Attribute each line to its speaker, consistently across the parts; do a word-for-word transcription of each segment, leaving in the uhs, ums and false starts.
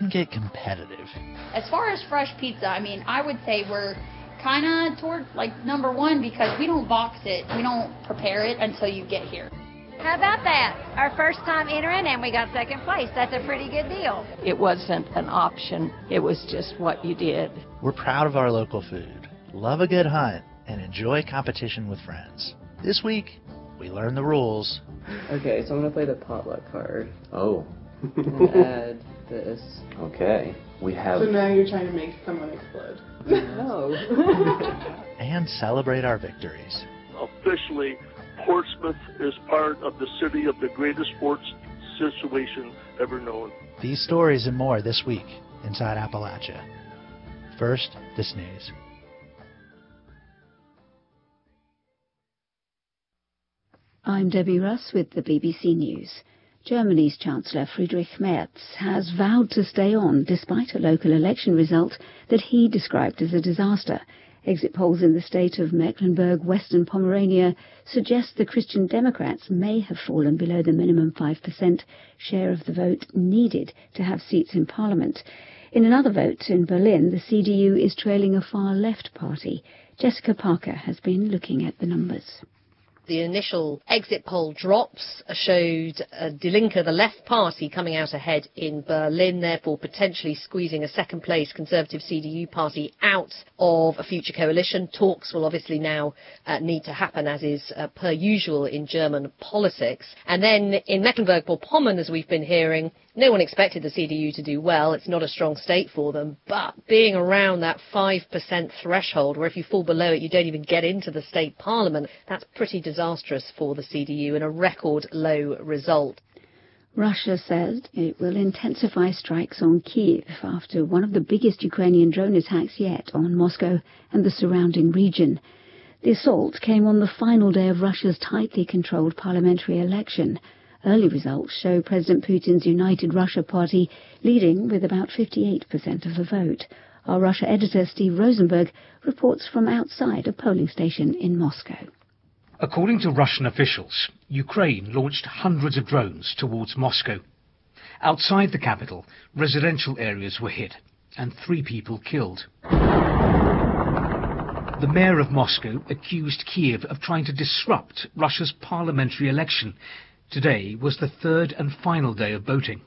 Speaker 1: can get competitive.
Speaker 2: As far as fresh pizza, I mean, I would say we're kind of toward like number one because we don't box it. We don't prepare it until you get here.
Speaker 3: How about that? Our first time entering and we got second place. That's a pretty good deal.
Speaker 4: It wasn't an option. It was just what you did.
Speaker 1: We're proud of our local food, love a good hunt, and enjoy competition with friends. This week, we learn the rules.
Speaker 5: Okay, so I'm going to play the potluck card.
Speaker 6: Oh.
Speaker 5: And add this.
Speaker 6: Okay. We have...
Speaker 7: So now you're trying to make someone explode.
Speaker 5: No.
Speaker 1: And celebrate our victories.
Speaker 8: Officially, Portsmouth is part of the city of the greatest sports situation ever known.
Speaker 1: These stories and more this week inside Appalachia. First, this news.
Speaker 9: I'm Debbie Russ with the B B C News. Germany's Chancellor Friedrich Merz has vowed to stay on despite a local election result that he described as a disaster. Exit polls in the state of Mecklenburg-Western Pomerania suggest the Christian Democrats may have fallen below the minimum five percent share of the vote needed to have seats in Parliament. In another vote in Berlin, the C D U is trailing a far-left party. Jessica Parker has been looking at the numbers.
Speaker 10: The initial exit poll drops showed uh, Die Linke, the left party, coming out ahead in Berlin, therefore potentially squeezing a second-place Conservative C D U party out of a future coalition. Talks will obviously now uh, need to happen, as is uh, per usual in German politics. And then in Mecklenburg-Vorpommern, as we've been hearing, no one expected the C D U to do well. It's not a strong state for them. But being around that five percent threshold, where if you fall below it, you don't even get into the state parliament, that's pretty disastrous for the C D U and a record low result.
Speaker 9: Russia says it will intensify strikes on Kyiv after one of the biggest Ukrainian drone attacks yet on Moscow and the surrounding region. The assault came on the final day of Russia's tightly controlled parliamentary election. Early results show President Putin's United Russia Party leading with about fifty-eight percent of the vote. Our Russia editor Steve Rosenberg reports from outside a polling station in Moscow.
Speaker 11: According to Russian officials, Ukraine launched hundreds of drones towards Moscow. Outside the capital, residential areas were hit and three people killed. The mayor of Moscow accused Kyiv of trying to disrupt Russia's parliamentary election. Today was the third and final day of voting.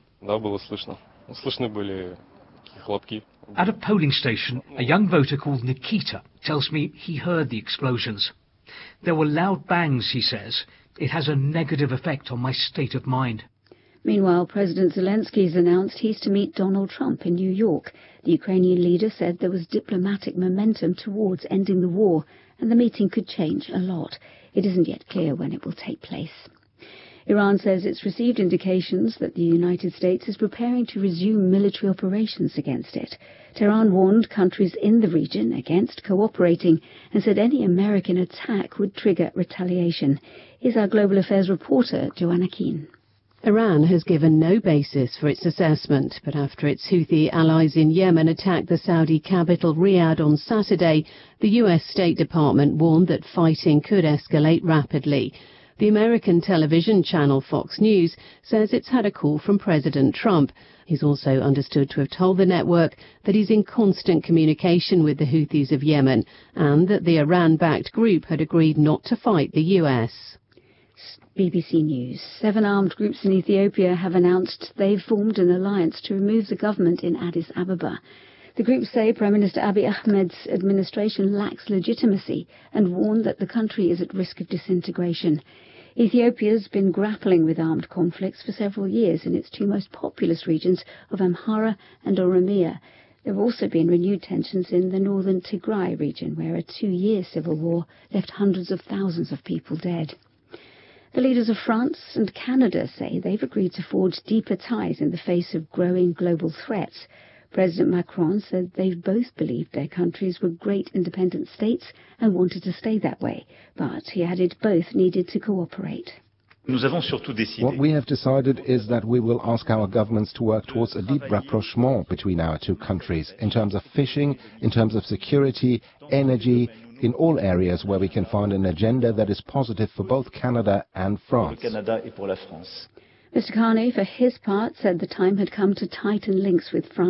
Speaker 11: At a polling station, a young voter called Nikita tells me he heard the explosions. There were loud bangs, he says. It has a negative effect on my state of mind.
Speaker 9: Meanwhile, President Zelensky has announced he's to meet Donald Trump in New York. The Ukrainian leader said there was diplomatic momentum towards ending the war, and the meeting could change a lot. It isn't yet clear when it will take place. Iran says it's received indications that the United States is preparing to resume military operations against it. Tehran warned countries in the region against cooperating and said any American attack would trigger retaliation. Here's our Global Affairs reporter, Joanna Keane.
Speaker 12: Iran has given no basis for its assessment, but after its Houthi allies in Yemen attacked the Saudi capital Riyadh on Saturday, the U S State Department warned that fighting could escalate rapidly. The American television channel Fox News says it's had a call from President Trump. He's also understood to have told the network that he's in constant communication with the Houthis of Yemen and that the Iran-backed group had agreed not to fight the U S.
Speaker 9: B B C News. Seven armed groups in Ethiopia have announced they've formed an alliance to remove the government in Addis Ababa. The groups say Prime Minister Abiy Ahmed's administration lacks legitimacy and warn that the country is at risk of disintegration. Ethiopia's been grappling with armed conflicts for several years in its two most populous regions of Amhara and Oromia. There have also been renewed tensions in the northern Tigray region, where a two-year civil war left hundreds of thousands of people dead. The leaders of France and Canada say they've agreed to forge deeper ties in the face of growing global threats. President Macron said they both believed their countries were great independent states and wanted to stay that way, but he added both needed to cooperate.
Speaker 13: What we have decided is that we will ask our governments to work towards a deep rapprochement between our two countries in terms of fishing, in terms of security, energy, in all areas where we can find an agenda that is positive for both Canada and France.
Speaker 9: Mister Carney, for his part, said the time had come to tighten links with France.